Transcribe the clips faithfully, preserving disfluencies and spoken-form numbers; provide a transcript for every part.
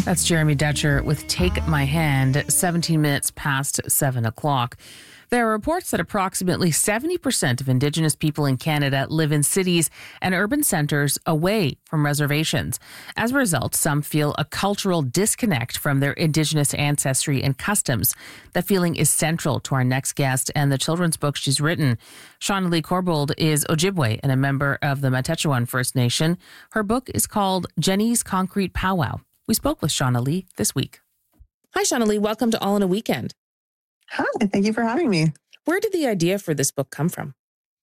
That's Jeremy Dutcher with Take My Hand, seventeen minutes past seven o'clock. There are reports that approximately seventy percent of Indigenous people in Canada live in cities and urban centres away from reservations. As a result, some feel a cultural disconnect from their Indigenous ancestry and customs. That feeling is central to our next guest and the children's book she's written. Shauna Lee Corbould is Ojibwe and a member of the Metchewan First Nation. Her book is called Jenny's Concrete Powwow. We spoke with Shauna Lee this week. Hi, Shauna Lee. Welcome to All in a Weekend. Hi, thank you for having me. Where did the idea for this book come from?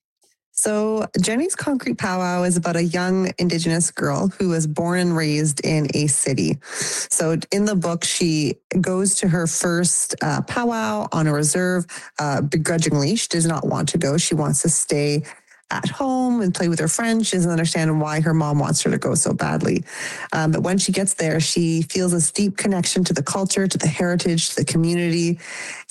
So Jenny's Concrete Powwow is about a young Indigenous girl who was born and raised in a city. So in the book, she goes to her first uh, powwow on a reserve uh, begrudgingly. She does not want to go. She wants to stay at home and play with her friends. She doesn't understand why her mom wants her to go so badly. Um, but when she gets there, she feels this deep connection to the culture, to the heritage, to the community.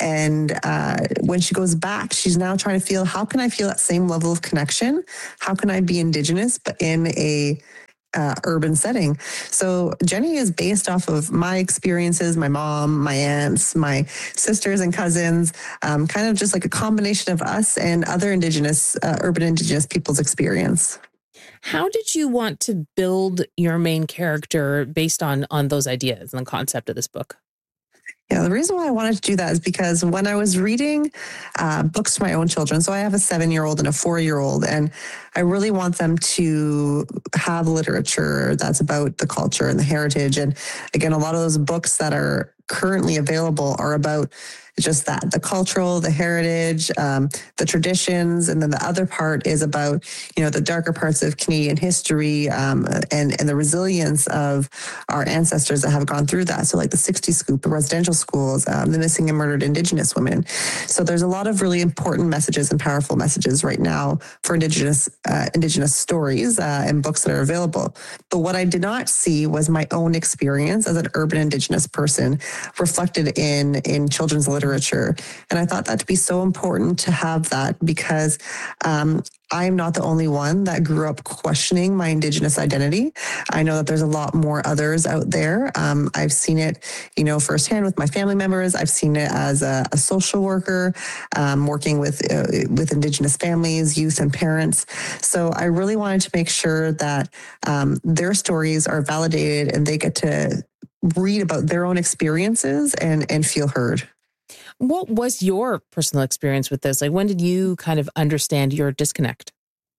And uh, when she goes back, she's now trying to feel, how can I feel that same level of connection? How can I be Indigenous, but in a Uh, urban setting? So Jenny is based off of my experiences, my mom, my aunts, my sisters and cousins, um, kind of just like a combination of us and other Indigenous, uh, urban Indigenous people's experience. How did you want to build your main character based on, on those ideas and the concept of this book? Yeah, the reason why I wanted to do that is because when I was reading uh, books to my own children, so I have a seven-year-old and a four-year-old, and I really want them to have literature that's about the culture and the heritage. And again, a lot of those books that are currently available are about just that, the cultural, the heritage, um, the traditions. And then the other part is about, you know, the darker parts of Canadian history um, and, and the resilience of our ancestors that have gone through that. So like the sixty Scoop, the residential schools, um, the missing and murdered Indigenous women. So there's a lot of really important messages and powerful messages right now for Indigenous, uh, Indigenous stories uh, and books that are available. But what I did not see was my own experience as an urban Indigenous person reflected in, in children's literature. And I thought that to be so important to have that because um, I'm not the only one that grew up questioning my Indigenous identity. I know that there's a lot more others out there. Um, I've seen it, you know, firsthand with my family members. I've seen it as a, a social worker, um, working with uh, with Indigenous families, youth, and parents. So I really wanted to make sure that um, their stories are validated and they get to read about their own experiences and and feel heard. What was your personal experience with this? Like, when did you kind of understand your disconnect?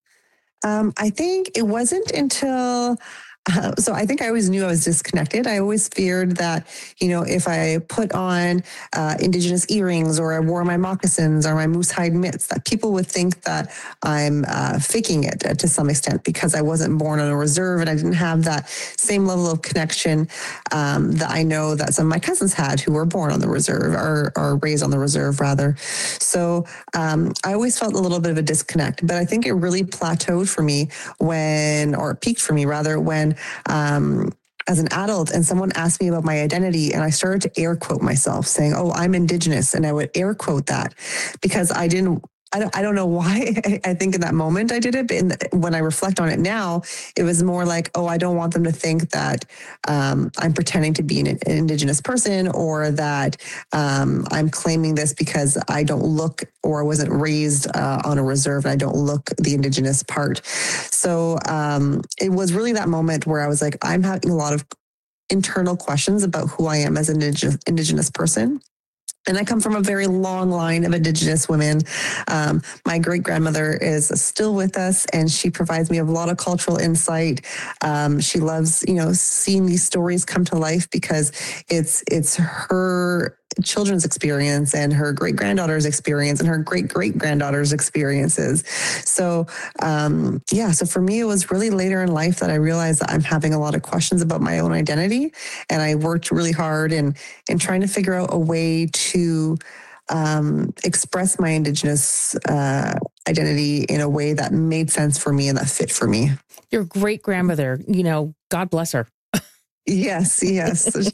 Um, I think it wasn't until, uh, so I think I always knew I was disconnected. I always feared that, you know, if I put on uh, Indigenous earrings or I wore my moccasins or my moose hide mitts, that people would think that I'm uh, faking it uh, to some extent because I wasn't born on a reserve and I didn't have that same level of connection um, that I know that some of my cousins had who were born on the reserve or, or raised on the reserve rather. So um, I always felt a little bit of a disconnect, but I think it really plateaued for me when, or peaked for me rather, when um, as an adult and someone asked me about my identity and I started to air quote myself saying, oh, I'm Indigenous. And I would air quote that because I didn't, I don't, I don't know why. I think in that moment I did it, but in the, when I reflect on it now, it was more like, oh, I don't want them to think that um, I'm pretending to be an, an Indigenous person or that um, I'm claiming this because I don't look or wasn't raised uh, on a reserve and I don't look the Indigenous part. So um, it was really that moment where I was like, I'm having a lot of internal questions about who I am as an Indigenous, Indigenous person. And I come from a very long line of Indigenous women. Um, my great-grandmother is still with us, and she provides me a lot of cultural insight. Um, she loves, you know, seeing these stories come to life because it's it's her children's experience and her great-granddaughter's experience and her great-great-granddaughter's experiences. So, um, yeah, so for me, it was really later in life that I realized that I'm having a lot of questions about my own identity. And I worked really hard in, in trying to figure out a way to um, express my Indigenous uh, identity in a way that made sense for me and that fit for me. Your great-grandmother, you know, God bless her. Yes, yes.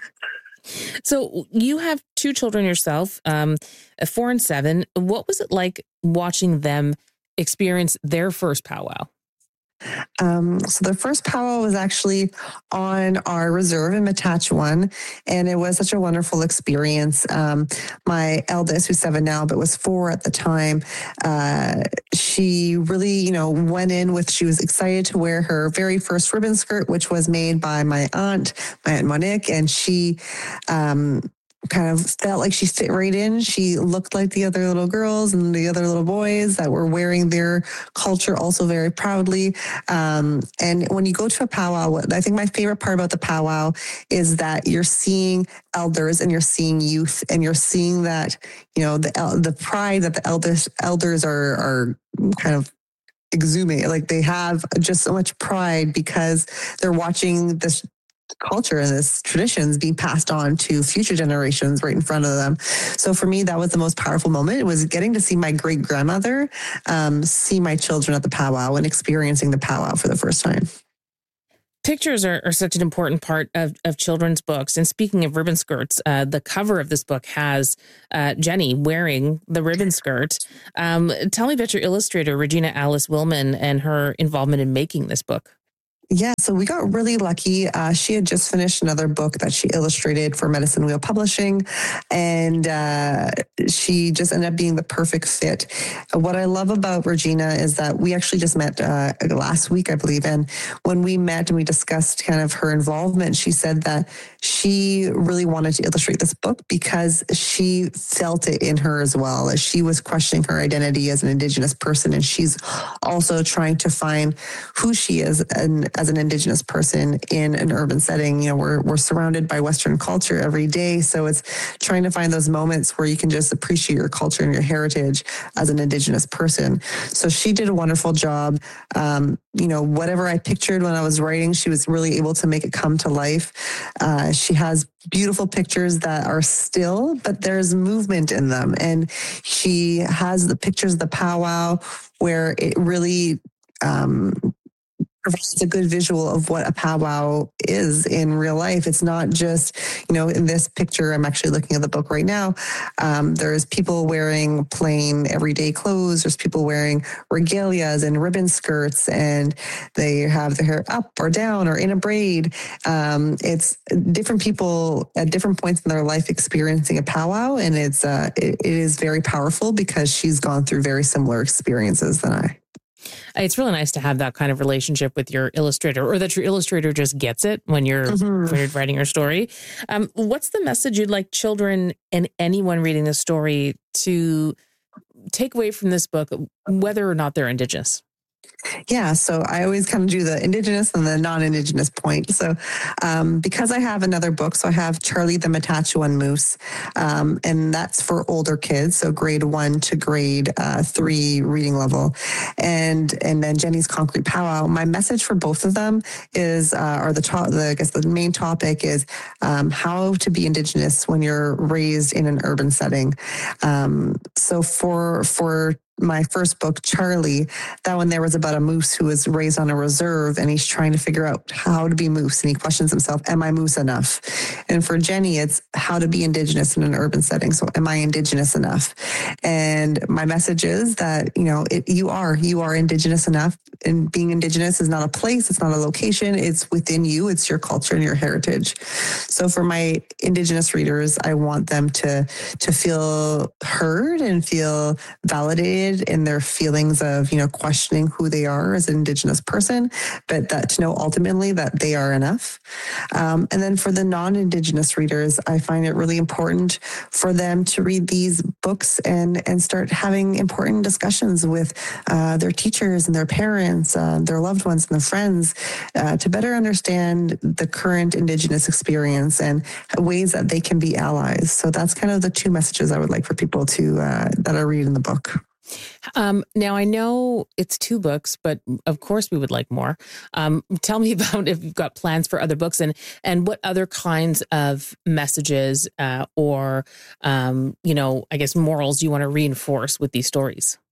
So you have two children yourself, um, four and seven. What was it like watching them experience their first powwow? Um, so the first powwow was actually on our reserve in Matachewan, and it was such a wonderful experience. Um, my eldest, who's seven now, but was four at the time, uh, she really, you know, went in with, she was excited to wear her very first ribbon skirt, which was made by my aunt, my Aunt Monique, and she, um, kind of felt like she fit right in. She looked like the other little girls and the other little boys that were wearing their culture also very proudly. Um, and when you go to a powwow, I think my favorite part about the powwow is that you're seeing elders and you're seeing youth and you're seeing that, you know, the the pride that the elders elders are are kind of exhuming. Like they have just so much pride because they're watching this culture and this traditions being passed on to future generations right in front of them. So for me, that was the most powerful moment. It was getting to see my great grandmother um, see my children at the powwow and experiencing the powwow for the first time. Pictures are, are such an important part of, of children's books. And speaking of ribbon skirts, uh, the cover of this book has uh, Jenny wearing the ribbon skirt. Um, tell me about your illustrator, Regina Alice Willman, and her involvement in making this book. Yeah, so we got really lucky. Uh, she had just finished another book that she illustrated for Medicine Wheel Publishing, and uh, she just ended up being the perfect fit. What I love about Regina is that we actually just met uh, last week, I believe, and when we met and we discussed kind of her involvement, she said that she really wanted to illustrate this book because she felt it in her as well. As she was questioning her identity as an Indigenous person, and she's also trying to find who she is and as an Indigenous person in an urban setting. You know, we're we're surrounded by Western culture every day, so it's trying to find those moments where you can just appreciate your culture and your heritage as an Indigenous person. So she did a wonderful job. Um, you know, whatever I pictured when I was writing, she was really able to make it come to life. Uh, she has beautiful pictures that are still, but there's movement in them, and she has the pictures of the powwow where it really um, provides a good visual of what a powwow is in real life. It's not just, you know, in this picture, I'm actually looking at the book right now. Um, there's people wearing plain everyday clothes. There's people wearing regalias and ribbon skirts, and they have their hair up or down or in a braid. Um, it's different people at different points in their life experiencing a powwow, and it's uh, it, it is very powerful because she's gone through very similar experiences than I. It's really nice to have that kind of relationship with your illustrator, or that your illustrator just gets it when you're, mm-hmm. when you're writing your story. Um, what's the message you'd like children and anyone reading this story to take away from this book, whether or not they're Indigenous? Yeah, so I always kind of do the Indigenous and the non-Indigenous point. So um, because I have another book, so I have Charlie the Matachewan Moose, um, and that's for older kids, so grade one to grade uh, three reading level. And and then Jenny's Concrete Powwow. My message for both of them is, uh, or the, to- the, I guess the main topic is um, how to be Indigenous when you're raised in an urban setting. Um, so for for my first book, Charlie, that one there was about a moose who was raised on a reserve, and he's trying to figure out how to be moose, and he questions himself, am I moose enough? And for Jenny, it's how to be Indigenous in an urban setting. So am I Indigenous enough? And my message is that, you know, it, you are, you are Indigenous enough, and being Indigenous is not a place, it's not a location, it's within you, it's your culture and your heritage. So for my Indigenous readers, I want them to, to feel heard and feel validated in their feelings of, you know, questioning who they are as an Indigenous person, but that to know ultimately that they are enough. Um, and then for the non-Indigenous readers, I find it really important for them to read these books and, and start having important discussions with uh, their teachers and their parents, uh, their loved ones and their friends, uh, to better understand the current Indigenous experience and ways that they can be allies. So that's kind of the two messages I would like for people to uh, that I read in the book. Um, now, I know it's two books, but of course we would like more. Um, tell me about if you've got plans for other books, and, and what other kinds of messages uh, or, um, you know, I guess morals you want to reinforce with these stories.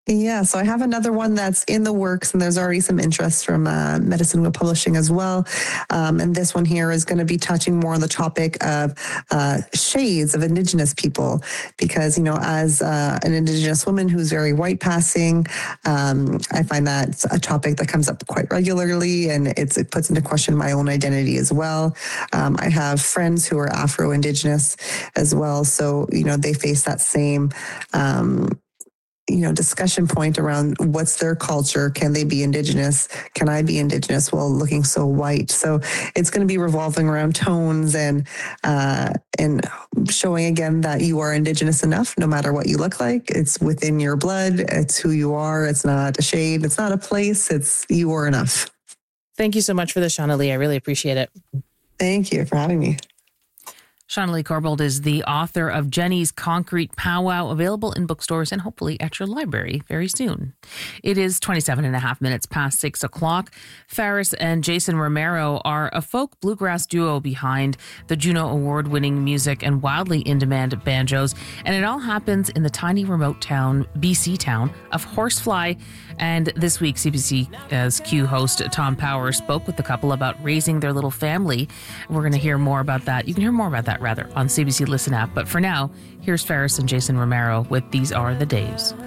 Yeah, so I have another one that's in the works, and there's already some interest from uh, Medicine Wheel Publishing as well. Um, and this one here is going to be touching more on the topic of uh, shades of Indigenous people, because, you know, as uh, an Indigenous woman who's very white passing, um, I find that a topic that comes up quite regularly, and it's, it puts into question my own identity as well. Um, I have friends who are Afro-Indigenous as well, so, you know, they face that same um, you know, discussion point around what's their culture. Can they be Indigenous? Can I be Indigenous while looking so white? So it's going to be revolving around tones and, uh, and showing again that you are Indigenous enough, no matter what you look like. It's within your blood. It's who you are. It's not a shade. It's not a place. It's you are enough. Thank you so much for this, Shauna Lee. I really appreciate it. Thank you for having me. Shauna Lee Corbould is the author of Jenny's Concrete Powwow, available in bookstores and hopefully at your library very soon. It is twenty-seven and a half minutes past six o'clock. Faris and Jason Romero are a folk bluegrass duo behind the Juno Award-winning music and wildly in-demand banjos, and it all happens in the tiny remote town, B C town of Horsefly. And this week, C B C's Q host Tom Power spoke with the couple about raising their little family. We're going to hear more about that. You can hear more about that, rather, on C B C Listen app. But for now, here's Faris and Jason Romero with These Are the Days.